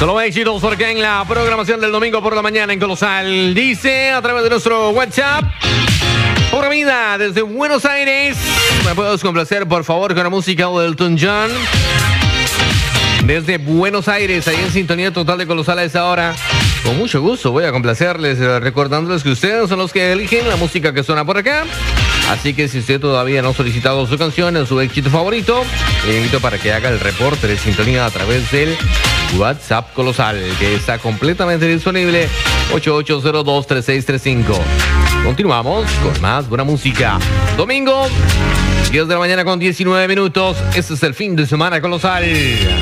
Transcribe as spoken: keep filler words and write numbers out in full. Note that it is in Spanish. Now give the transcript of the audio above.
Solo éxitos porque en la programación del domingo por la mañana en Colosal dice a través de nuestro WhatsApp. Pura vida desde Buenos Aires. ¿Me puedes complacer por favor con la música de Elton John? Desde Buenos Aires, ahí en sintonía total de Colosal a esa hora. Con mucho gusto voy a complacerles, eh, recordándoles que ustedes son los que eligen la música que suena por acá. Así que si usted todavía no ha solicitado su canción en su éxito favorito, le invito para que haga el reporte de sintonía a través del WhatsApp Colosal, que está completamente disponible, ocho ocho cero dos tres seis tres cinco. Continuamos con más buena música. Domingo, diez de la mañana con diecinueve minutos. Este es el fin de semana Colosal.